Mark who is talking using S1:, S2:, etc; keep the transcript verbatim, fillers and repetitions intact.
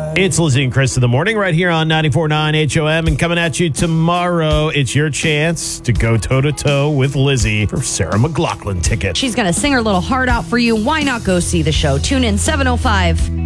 S1: It's Lizzie and Chris in the morning right here on ninety-four point nine H O M. And coming at you tomorrow, it's your chance to go toe-to-toe with Lizzie for Sarah McLachlan tickets.
S2: She's going to sing her little heart out for you. Why not go see the show? Tune in seven oh five.